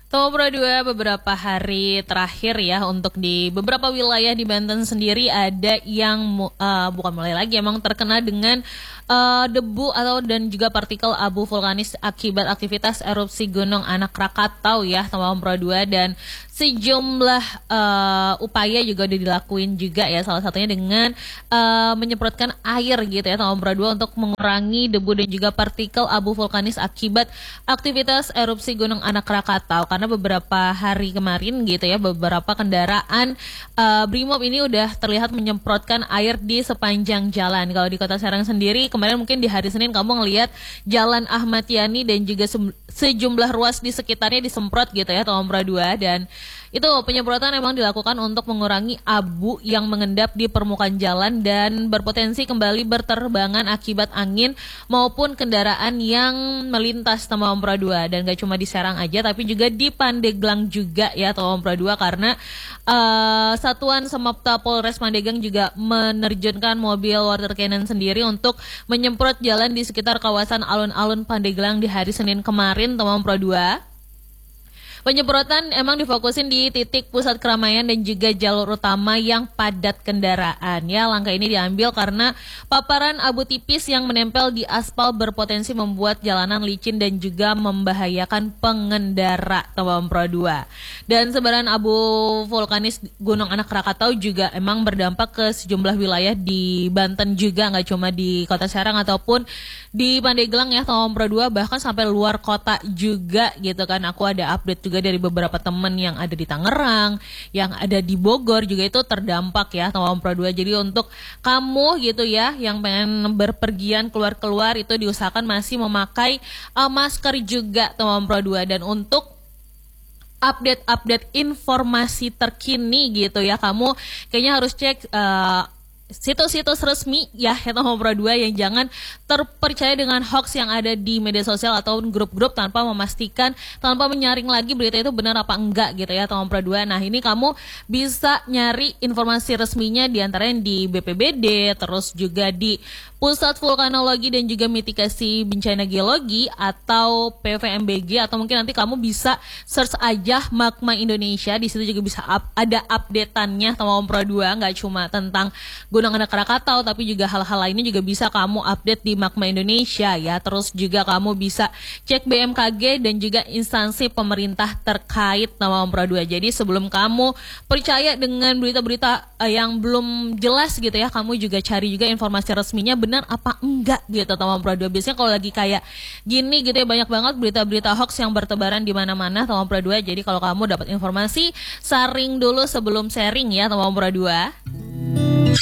Tomo Pro 2 beberapa hari terakhir ya untuk di beberapa wilayah di Banten sendiri ada yang bukan mulai lagi emang terkena dengan debu atau dan juga partikel abu vulkanis akibat aktivitas erupsi Gunung Anak Krakatau ya Tomo Pro 2 dan sejumlah upaya juga udah dilakuin juga ya salah satunya dengan menyemprotkan air gitu ya Tomo Pro 2 untuk mengurangi debu dan juga partikel abu vulkanis akibat aktivitas erupsi Gunung Anak Krakatau karena beberapa hari kemarin gitu ya beberapa kendaraan Brimob ini udah terlihat menyemprotkan air di sepanjang jalan. Kalau di Kota Serang sendiri kemarin mungkin di hari Senin kamu ngelihat Jalan Ahmad Yani dan juga sejumlah ruas di sekitarnya disemprot gitu ya Tomo Pro 2 dan itu penyemprotan memang dilakukan untuk mengurangi abu yang mengendap di permukaan jalan dan berpotensi kembali berterbangan akibat angin maupun kendaraan yang melintas Tomo Pro 2 dan gak cuma di Serang aja tapi juga di Pandeglang juga ya Tomo Pro 2 karena Satuan Samapta Polres Pandeglang juga menerjunkan mobil water cannon sendiri untuk menyemprot jalan di sekitar kawasan alun-alun Pandeglang di hari Senin kemarin Tomo Pro 2. Penyemprotan emang difokusin di titik pusat keramaian dan juga jalur utama yang padat kendaraan. Ya, langkah ini diambil karena paparan abu tipis yang menempel di aspal berpotensi membuat jalanan licin dan juga membahayakan pengendara Tomo Pro 2. Dan sebaran abu vulkanis Gunung Anak Krakatau juga emang berdampak ke sejumlah wilayah di Banten juga, nggak cuma di Kota Serang ataupun di Pandeglang ya Tomo Pro 2, bahkan sampai luar kota juga gitu kan. Aku ada update juga dari beberapa teman yang ada di Tangerang, yang ada di Bogor juga itu terdampak ya Tomo Pro 2. Jadi untuk kamu gitu ya yang pengen berpergian keluar-keluar itu diusahakan masih memakai masker juga Tomo Pro 2 dan untuk update informasi terkini gitu ya kamu kayaknya harus cek situs-situs resmi ya Tomo Pro 2 yang jangan terpercaya dengan hoax yang ada di media sosial atau grup-grup tanpa memastikan, tanpa menyaring lagi berita itu benar apa enggak gitu ya Tomo Pro 2. Nah ini kamu bisa nyari informasi resminya diantaranya di BPBD, terus juga di Pusat Vulkanologi dan juga Mitigasi Bencana Geologi atau PVMBG atau mungkin nanti kamu bisa search aja Magma Indonesia, di situ juga bisa ada updateannya Tomo Pro 2, nggak cuma tentang Gunung Anak Krakatau tapi juga hal-hal lainnya juga bisa kamu update di Magma Indonesia ya. Terus juga kamu bisa cek BMKG dan juga instansi pemerintah terkait Tomo Pro 2. Jadi sebelum kamu percaya dengan berita-berita yang belum jelas gitu ya, kamu juga cari juga informasi resminya benar apa enggak gitu Tomo Pro 2. Biasanya kalau lagi kayak gini gitu ya banyak banget berita-berita hoax yang bertebaran di mana-mana Tomo Pro 2. Jadi kalau kamu dapat informasi saring dulu sebelum sharing ya Tomo Pro 2.